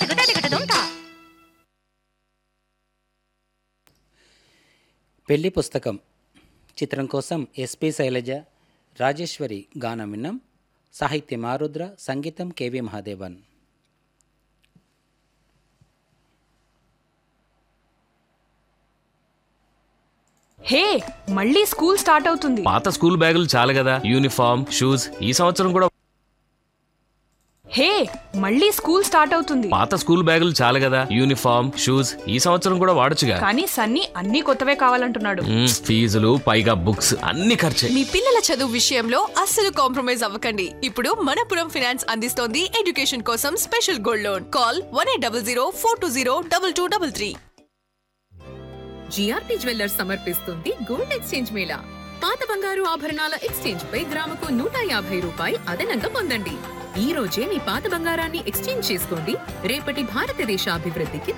పెళ్లి పుస్తకం చిత్రం కోసం ఎస్పి శైలజ, రాజేశ్వరి గానం విన్నాం. సాహిత్యం ఆరుద్ర, సంగీతం కెవి మహాదేవన్. హే, మళ్ళీ స్కూల్ స్టార్ట్ అవుతుంది. పాత స్కూల్ బ్యాగులు చాలు కదా, యూనిఫామ్, షూస్ ఈ సంవత్సరం కూడా. హే, మళ్ళీ స్కూల్ స్టార్ట్ అవుతుంది. పాత స్కూల్ బ్యాగులు చాలు కదా, యూనిఫామ్, షూస్ ఈ సంవత్సరం కూడా వాడొచ్చుగా. కానీ సన్నీ అన్ని కొత్తవే కావాలంటున్నాడు. ఫీజులు పైగా బుక్స్ అన్ని ఖర్చే. మీ పిల్లల చదువు విషయంలో అస్సలు కాంప్రమైజ్ అవ్వకండి. ఇప్పుడు మనపురం ఫైనాన్స్ అందిస్తోంది ఎడ్యుకేషన్ కోసం special gold loan. Call 1800 420 2233. GRT jewellers సమర్పిస్తుంది గోల్డ్ ఎక్స్చేంజ్ మేళా. పాత బంగారు ఆభరణాల ఎక్స్చేంజ్ పై గ్రాముకు 150 రూపాయలు అదనంగా పొందండి. ఈ రోజే మీ పాత బంగారాన్ని ఎక్స్చేంజ్ చేసుకోండి. రేపటి భారతదేశ అభివృద్ధికి